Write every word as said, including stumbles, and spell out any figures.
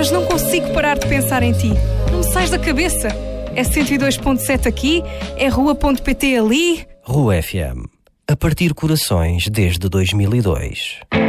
mas não consigo parar de pensar em ti. Não me sais da cabeça. É cento e dois ponto sete aqui, é rua ponto pt ali. Rua F M. A partir corações desde dois mil e dois.